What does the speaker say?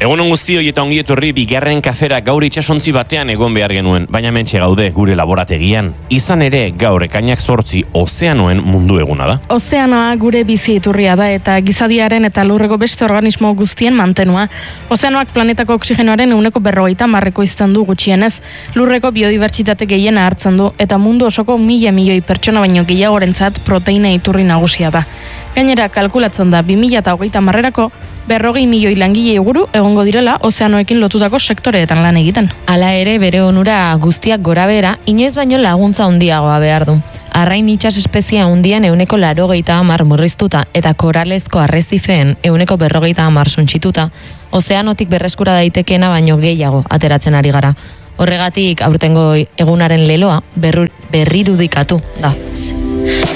Egunon guztioi eta ongi etorri bigarren kafera gaur itsasontzi batean egon behar genuen, baina mentxe gaude gure laborategian. Izan ere, gaur ekainak 8 ozeanoen mundu eguna da. Ozeanoa gure bizi iturria da eta gizadiaren eta lurreko beste organismo guztien mantenua. Ozeanoak planetako oxigenoaren 50% izten du gutxienez, lurreko biodibertsitate gehiena hartzen du eta mundu osoko 1.000 milioi pertsona baino gehiagorentzat proteina iturri nagusia da. Gainera, kalkulatzen da 2030erako 40 milioi langile inguru egongo direla ozeanoekin lotutako sektoreetan lan egiten. Hala ere, bere onura guztiak gorabehera, inoiz baino laguntza handiagoa behar du. Arrain itsas espezia handian 80% murriztuta eta koralezko arrezifeen 40% suntsituta, ozeanotik berreskura daitekeena baino gehiago ateratzen ari gara. Horregatik, aurtengo egunaren leloa berrirudikatu da.